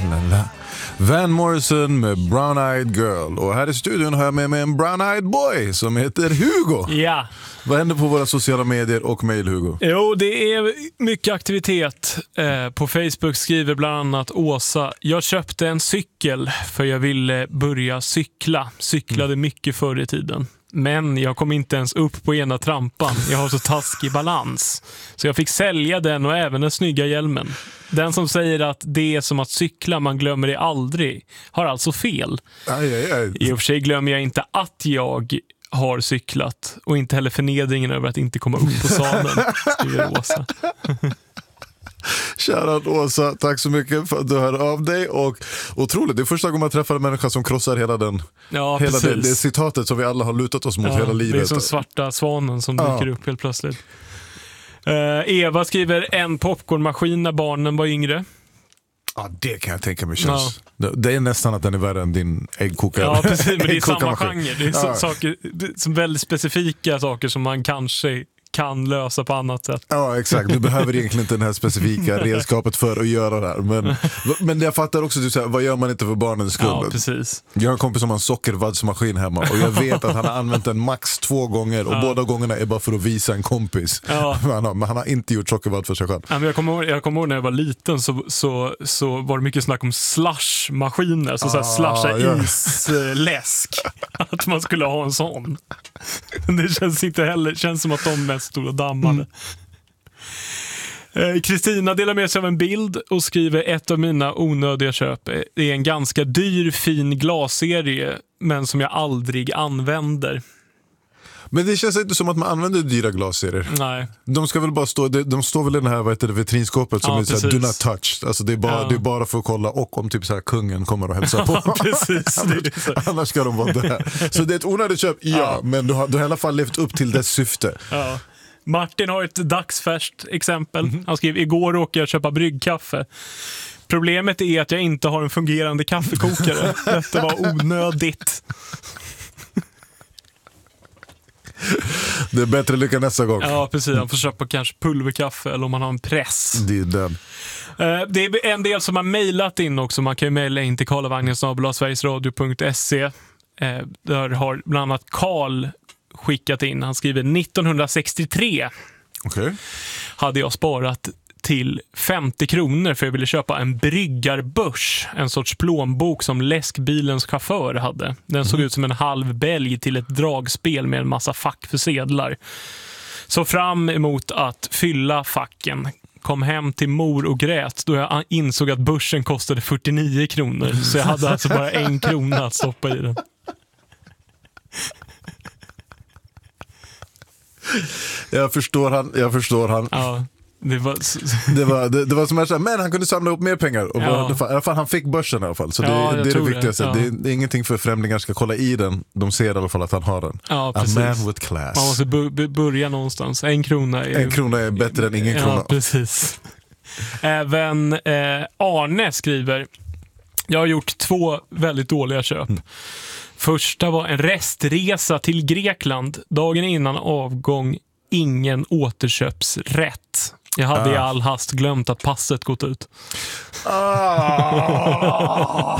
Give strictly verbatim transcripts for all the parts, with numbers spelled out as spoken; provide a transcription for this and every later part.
la, la. Van Morrison med Brown Eyed Girl. Och här i studion har jag med mig en Brown Eyed Boy som heter Hugo. Ja. Vad händer på våra sociala medier och mejl, Hugo? Jo, det är mycket aktivitet. Eh, på Facebook skriver bland annat Åsa: jag köpte en cykel för jag ville börja cykla. Cyklade mm. mycket förr i tiden. Men jag kom inte ens upp på ena trampan. Jag har så taskig balans. Så jag fick sälja den och även den snygga hjälmen. Den som säger att det är som att cykla, man glömmer det aldrig, har alltså fel. Aj, aj, aj. I och för sig glömmer jag inte att jag har cyklat. Och inte heller förnedringen över att inte komma upp på sadeln, skriver Åsa. Shoutout Åsa, tack så mycket för att du hör av dig. Och otroligt, det är första gången man träffar en människa som krossar hela den ja, hela det, det det citatet som vi alla har lutat oss mot ja, hela livet. Det är som svarta svanen som dyker ja. upp helt plötsligt. uh, Eva skriver: en popcornmaskin när barnen var yngre. Ja, det kan jag tänka mig känns. Ja. Det är nästan att den är värre än din äggkokare. Ja, precis, men det är samma genre. Det är så, ja. saker, som väldigt specifika saker som man kanske kan lösa på annat sätt. Ja, exakt. Du behöver egentligen inte det här specifika redskapet för att göra det här. Men, men jag fattar också, du säger, vad gör man inte för barnens skull? Ja, precis. Jag har en kompis som har en sockervaddsmaskin hemma och jag vet att han har använt den max två gånger och ja. båda gångerna är bara för att visa en kompis. Ja. Men, han har, men han har inte gjort sockervadd för sig själv. Ja, men jag kommer ihåg, jag kommer ihåg när jag var liten så, så, så var det mycket snack om slushmaskiner. Så, ah, så här slasha ja. isläsk. Att man skulle ha en sån. Det känns inte heller, känns som att de mest stod och dammade. Kristina mm. delar med sig av en bild och skriver: ett av mina onödiga köp är en ganska dyr fin glasserie men som jag aldrig använder. Men det känns inte som att man använder dyra glasserier. Nej. De ska väl bara stå, de, de står väl i det här, vad heter det, vitrinskåpet som ja, är så här, do not touch. Alltså det är bara, ja. det är bara för att kolla och om typ så här kungen kommer och hälsar på. Ja, precis. annars, annars ska de vara där. Så det är ett onödigt köp, ja, ja. men du har, du har i alla fall levt upp till dess syfte. Ja. Martin har ett dagsfärskt exempel. Mm-hmm. Han skrev: igår råkade jag köpa bryggkaffe. Problemet är att jag inte har en fungerande kaffekokare. Detta var onödigt. Det är bättre lycka nästa gång. Ja, precis. Man får köpa kanske pulverkaffe eller om man har en press. Det är den. Uh, det är en del som har mejlat in också. Man kan ju mejla in till karlavagnen snabel-a sverigesradio punkt se. Uh, där har bland annat Karl skickat in. Han skriver: nittonhundrasextiotre okay. hade jag sparat till femtio kronor för jag ville köpa en bryggarbörs, en sorts plånbok som läskbilens chaufför hade. Den såg mm. ut som en halv bälg till ett dragspel med en massa fack för sedlar. Så fram emot att fylla facken, kom hem till mor och grät då jag insåg att börsen kostade fyrtionio kronor. Så jag hade alltså bara en krona att stoppa i den. Jag förstår han, jag förstår han. Ja. Det var, det var, det, det var som jag sa, men han kunde samla upp mer pengar och ja. var, i alla fall, han fick börsen i alla fall. Så ja, det, det är det viktigaste. Det. Ja. Det, är, det är ingenting för främlingar ska kolla i den. De ser i alla fall att han har den. Ja, A precis. man with class. Man måste b- börja någonstans. En krona är, en krona är bättre än ingen krona. Ja, precis. Även eh, Arne skriver: jag har gjort två väldigt dåliga köp. Mm. Första var en restresa till Grekland. Dagen innan avgång, ingen återköpsrätt. Jag hade ah. i all hast glömt att passet gått ut. Ah.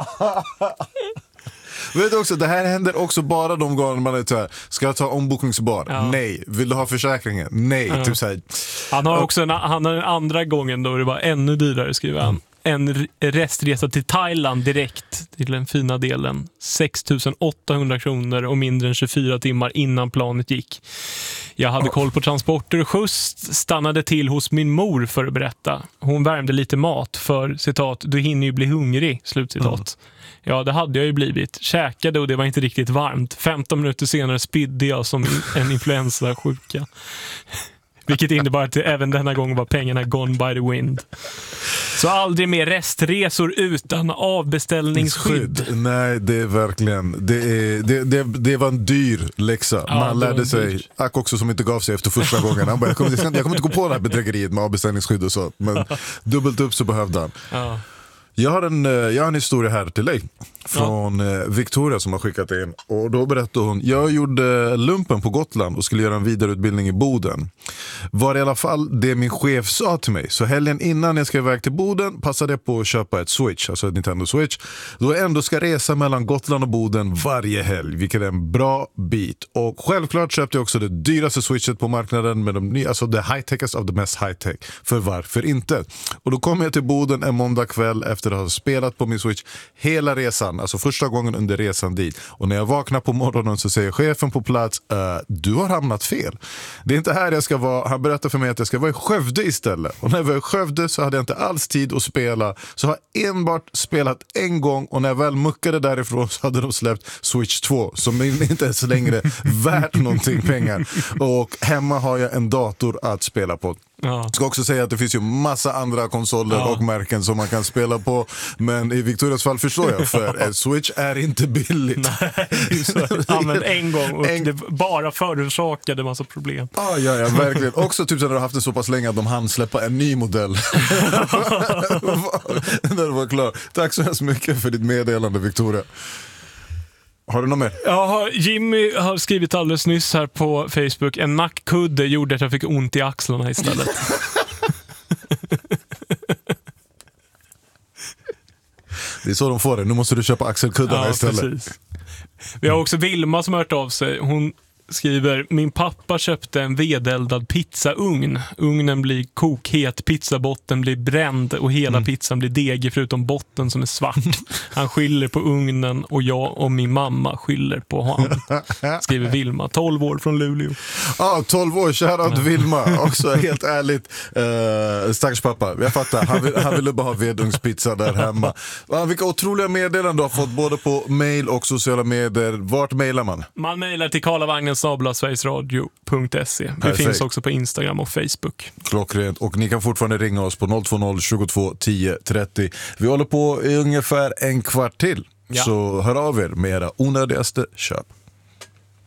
Vet du också, det här händer också bara de gånger man är så här: ska jag ta ombokningsbar? Ja. Nej. Vill du ha försäkringen? Nej. Ja. Typ så här. Han har också en, han har en andra gången då det var ännu dyrare, skriver han. Mm. En restresa till Thailand direkt till den fina delen. sex tusen åttahundra kronor och mindre än tjugofyra timmar innan planet gick. Jag hade koll på transporter och skjuts, stannade till hos min mor för att berätta. Hon värmde lite mat för, citat, du hinner ju bli hungrig, slutcitat. Mm. Ja, det hade jag ju blivit. Käkade och det var inte riktigt varmt. femton minuter senare spydde jag som en influensa-sjuka. Vilket innebar att även denna gång var pengarna gone by the wind. Så aldrig mer restresor utan avbeställningsskydd. Nej, det är verkligen det, är, det, det, det var en dyr läxa. Ja, man lärde sig, Ack också som inte gav sig efter första gången. Han bara, jag kommer, jag kommer inte gå på det här bedrägeriet med avbeställningsskydd och så. Men dubbelt upp så behövde han. Ja. Jag har, en, jag har en historia här till dig från ja. Victoria som har skickat in. Och då berättade hon, jag gjorde lumpen på Gotland och skulle göra en vidareutbildning i Boden. Var i alla fall det min chef sa till mig. Så helgen innan jag ska iväg till Boden passade jag på att köpa ett Switch, alltså ett Nintendo Switch. Då jag ändå ska resa mellan Gotland och Boden varje helg, vilket är en bra bit. Och självklart köpte jag också det dyraste Switchet på marknaden med de nya, alltså det high-techest av det mest high-tech. För varför inte? Och då kom jag till Boden en måndag kväll efter att ha spelat på min Switch hela resan, alltså första gången under resan dit. Och när jag vaknar på morgonen så säger chefen på plats, uh, du har hamnat fel. Det är inte här jag ska vara. Han berättar för mig att jag ska vara i Skövde istället. Och när jag var i Skövde så hade jag inte alls tid att spela. Så har jag enbart spelat en gång och när jag väl muckade därifrån så hade de släppt Switch två som inte ens längre värt någonting pengar. Och hemma har jag en dator att spela på. Ja. Ska också säga att det finns ju massa andra konsoler ja. och märken som man kan spela på. Men i Victorias fall förstår jag, för en Switch är inte billigt. Nej, använd en gång och en... det bara förorsakade massa problem. Ah, ja, ja, verkligen. Också typ när du har haft det så pass länge att de hann släppa en ny modell. När det var klar. Tack så hemskt mycket för ditt meddelande, Victoria. Har du något mer? Ja, Jimmy har skrivit alldeles nyss här på Facebook. En nackkudde gjorde att jag fick ont i axlarna istället. Det är så de får det. Nu måste du köpa axelkuddarna ja, istället. Precis. Vi har också Vilma som har hört av sig. Hon skriver, min pappa köpte en vedeldad pizzaugn. Ugnen blir kokhet, pizzabotten blir bränd och hela mm. pizzan blir degig förutom botten som är svart. Han skyller på ugnen och jag och min mamma skyller på honom. Skriver Vilma, tolv år från Luleå. Ja, ah, tolv år, shoutout Vilma. Också helt ärligt, uh, stackars pappa. Jag fattar, han, vill, han ville bara ha vedugnspizza där hemma. Ah, vilka otroliga meddelanden du har fått både på mail och sociala medier. Vart mailar man? Man mailar till karlavagnen snabel-a sverigesradio punkt se. Vi Perfekt. Finns också på Instagram och Facebook. Klockrent. Och ni kan fortfarande ringa oss på noll två noll tjugotvå tio trettio. Vi håller på i ungefär en kvart till. Ja. Så hör av er med era onödigaste köp.